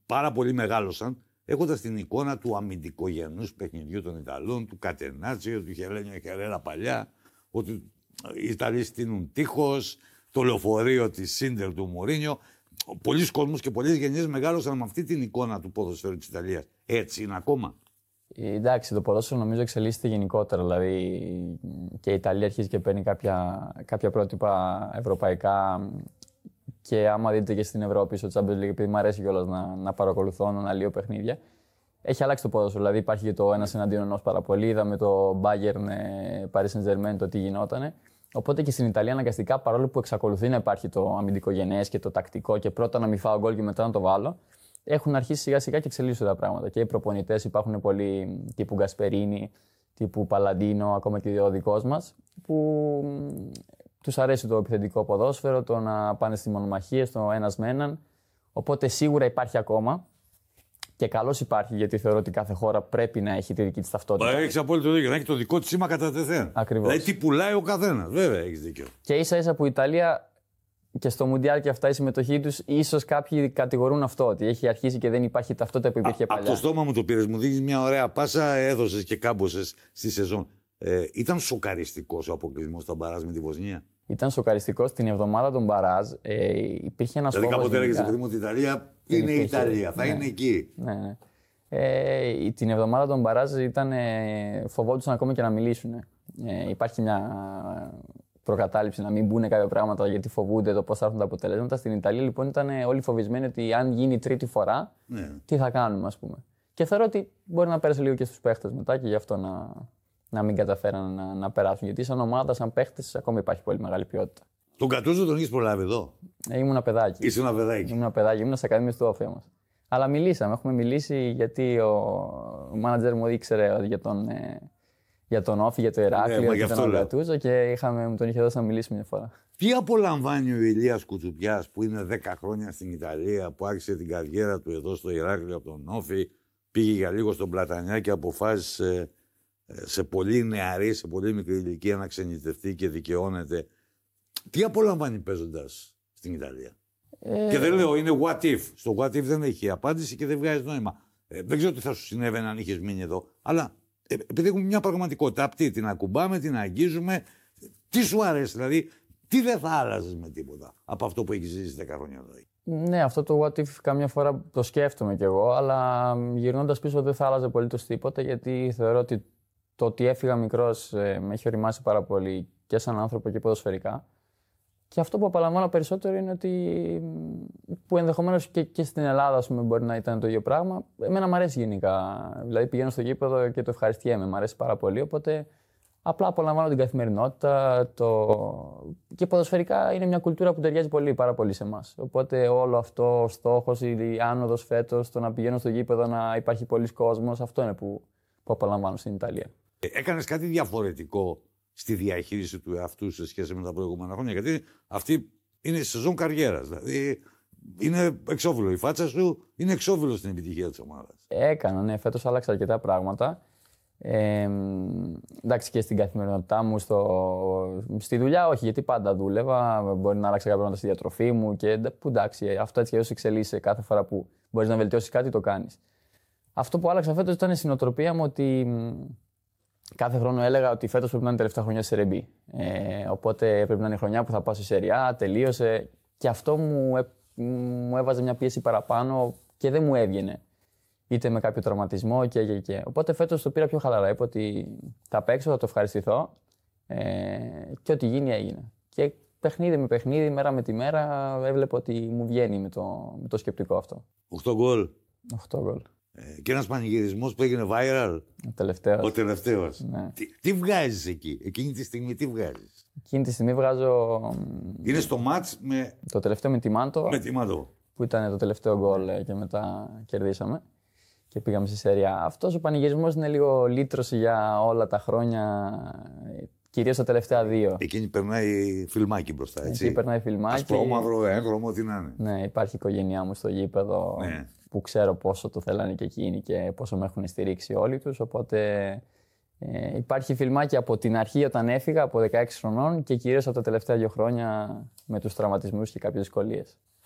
πάρα πολύ μεγάλωσαν έχοντας την εικόνα του αμυντικογενούς παιχνιδιού των Ιταλών, του Κατενάτσιο, του Χελένιο Χερέρα παλιά, ότι οι Ιταλοί στείνουν τείχος, το λεωφορείο της Σίντερ του Μουρίνιο. Πολλοί κόσμος και πολλές γενιές μεγάλωσαν με αυτή την εικόνα του ποδοσφαίρου της Ιταλίας. Έτσι είναι ακόμα. Εντάξει, το ποδόσφαιρο νομίζω εξελίσσεται γενικότερα. Δηλαδή και η Ιταλία αρχίζει και παίρνει κάποια πρότυπα ευρωπαϊκά. Και άμα δείτε και στην Ευρώπη, στο Champions League, επειδή μου αρέσει κιόλας να παρακολουθώ, να αναλύω παιχνίδια, έχει αλλάξει το ποδόσφαιρο. Δηλαδή υπάρχει και το ένας εναντίον ενός πάρα πολύ. Είδαμε το Bayern Paris Saint-Germain το τι γινότανε. Οπότε και στην Ιταλία αναγκαστικά, παρόλο που εξακολουθεί να υπάρχει το αμυντικογενές και το τακτικό και πρώτα να μην φάω γκολ και μετά να το βάλω, έχουν αρχίσει σιγά σιγά και εξελίσσονται τα πράγματα. Και οι προπονητές υπάρχουν πολλοί τύπου Γκασπερίνη, τύπου Παλαντίνο, ακόμα και ο δικός μας, που τους αρέσει το επιθετικό ποδόσφαιρο, το να πάνε στις μονομαχίες, το ένας με έναν. Οπότε σίγουρα υπάρχει ακόμα. Και καλώς υπάρχει, γιατί θεωρώ ότι κάθε χώρα πρέπει να έχει τη δική της ταυτότητα. Έχεις απόλυτο δίκιο. Να έχει το δικό της σήμα κατά τεθέν. Ακριβώς. Δηλαδή τι πουλάει ο καθένας. Βέβαια, έχεις δίκιο. Και ίσα-ίσα που η Ιταλία και στο Μουντιάλ και αυτά η συμμετοχή τους, ίσως κάποιοι κατηγορούν αυτό, ότι έχει αρχίσει και δεν υπάρχει ταυτότητα που υπήρχε παλιά. Από το στόμα μου το πήρες, μου δίνεις μια ωραία πάσα, έδωσες και κάμποσες στη σεζόν. Ήταν σοκαριστικός ο αποκλεισμός στα μπαράζ με τη Βοσνία. Ήταν σοκαριστικός την εβδομάδα των μπαράζ. Υπήρχε ένας φόβος. Δηλαδή κάποτε έλεγες παιδί μου ότι η Ιταλία είναι η Ιταλία, θα είναι εκεί. Ναι. Την εβδομάδα των μπαράζ φοβόντουσαν ακόμα και να μιλήσουν. Υπάρχει μια προκατάληψη να μην μπουν κάποια πράγματα γιατί φοβούνται το πώς θα έρθουν τα αποτελέσματα. Στην Ιταλία λοιπόν ήταν όλοι φοβισμένοι ότι αν γίνει τρίτη φορά, τι θα κάνουμε, ας πούμε. Και θεωρώ ότι μπορεί να πέρασε λίγο και στους παίχτες μετά και γι' αυτό να μην καταφέραν να περάσουν. Γιατί σαν ομάδα, σαν παίχτες, ακόμα υπάρχει πολύ μεγάλη ποιότητα. Τον Κατούζο τον έχεις προλάβει εδώ? Ήμουν παιδάκι. Ήσουν ένα παιδάκι. Ήμουν σε ακαδημίες του Όφη όμως. Αλλά έχουμε μιλήσει γιατί ο μάνατζερ μου ήξερε για τον Όφη, για το Ηράκλειο, για τον Κατούζο και μου τον είχε δώσει να μιλήσει μια φορά. Τι απολαμβάνει ο Ηλίας Κουτσουπιάς που είναι 10 χρόνια στην Ιταλία, που άρχισε την καριέρα του εδώ στο Ηράκλειο από τον Όφη, πήγε για λίγο στον Πλατανιά και αποφάσισε σε πολύ νεαρή, σε πολύ μικρή ηλικία να ξενιτευτεί και δικαιώνεται. Τι απολαμβάνει παίζοντας στην Ιταλία? Και δεν λέω είναι what if. Στο what if δεν έχει απάντηση και δεν βγάζει νόημα. Δεν ξέρω τι θα σου συνέβαινε αν είχες μείνει εδώ. Αλλά επειδή έχουμε μια πραγματικότητα αυτή, την ακουμπάμε, την αγγίζουμε. Τι σου αρέσει, δηλαδή, τι δεν θα άλλαζες με τίποτα από αυτό που έχεις ζήσει 10 χρόνια εδώ? Ναι, αυτό το what if καμιά φορά το σκέφτομαι κι εγώ, αλλά γυρνώντας πίσω δεν θα άλλαζε απολύτως τίποτα, γιατί θεωρώ ότι το ότι έφυγα μικρός με έχει οριμάσει πάρα πολύ και σαν άνθρωπο και ποδοσφαιρικά. Και αυτό που απολαμβάνω περισσότερο είναι ότι, που ενδεχομένως και στην Ελλάδα ας πούμε, μπορεί να ήταν το ίδιο πράγμα, εμένα μου αρέσει γενικά. Δηλαδή πηγαίνω στο γήπεδο και το ευχαριστιέμαι, μου αρέσει πάρα πολύ. Οπότε απλά απολαμβάνω την καθημερινότητα. Και ποδοσφαιρικά είναι μια κουλτούρα που ταιριάζει πάρα πολύ σε εμάς. Οπότε όλο αυτό, ο στόχος, η άνοδος φέτος, το να πηγαίνω στο γήπεδο, να υπάρχει πολλής κόσμος, αυτό είναι που απολαμβάνω στην Ιταλία. Έκανες κάτι διαφορετικό στη διαχείριση του εαυτού σε σχέση με τα προηγούμενα χρόνια? Γιατί αυτή είναι σεζόν καριέρας. Δηλαδή είναι εξώφυλλο. Η φάτσα σου είναι εξώφυλλο στην επιτυχία της ομάδας. Έκανα, ναι. Φέτος άλλαξα αρκετά πράγματα. Εντάξει, και στην καθημερινότητά μου, στη δουλειά όχι, γιατί πάντα δούλευα. Μπορεί να άλλαξα κάποια πράγματα στη διατροφή μου και που εντάξει, αυτό έτσι και έτσι εξελίσσεται. Κάθε φορά που μπορείς να βελτιώσεις κάτι, το κάνεις. Αυτό που άλλαξα φέτος ήταν η συνοτροπία μου ότι κάθε χρόνο έλεγα ότι φέτος πρέπει να είναι η τελευταία χρονιά σε Σερεμπή. Οπότε πρέπει να είναι η χρονιά που θα πάω σε Σεριά, τελείωσε. Και αυτό μου έβαζε μια πίεση παραπάνω και δεν μου έβγαινε. Είτε με κάποιο τραυματισμό και. Οπότε φέτος το πήρα πιο χαλαρά. Είπα ότι θα παίξω, θα το ευχαριστηθώ και ό,τι γίνει έγινε. Και παιχνίδι με παιχνίδι, μέρα με τη μέρα, έβλεπα ότι μου βγαίνει με το σκεπτικό αυτό. 8 γκολ. 8 γκολ. Και ένας πανηγυρισμός που έγινε viral. Ο τελευταίος. Ναι. Τι βγάζεις εκεί, εκείνη τη στιγμή τι βγάζεις? Εκείνη τη στιγμή βγάζω. Είναι στο μάτς με. Το τελευταίο με τη Μάντο. Με τη Μάντο. Που ήταν το τελευταίο γκολ και μετά κερδίσαμε. Και πήγαμε στη Σεριά. Αυτός ο πανηγυρισμός είναι λίγο λύτρωση για όλα τα χρόνια. Κυρίως τα τελευταία 2. Εκείνη περνάει φιλμάκι μπροστά, έτσι. Εκεί περνάει φιλμάκι. Ασπρόμαυρο, έγχρωμο, τι να είναι. Ναι, υπάρχει η οικογένειά μου στο γήπεδο. Ναι. Που ξέρω πόσο το θέλανε και εκείνοι και πόσο με έχουν στηρίξει όλοι τους. Οπότε υπάρχει φιλμάκι από την αρχή όταν έφυγα από 16 χρονών και κυρίως από τα τελευταία 2 χρόνια με τους τραυματισμούς και κάποιες δυσκολίες.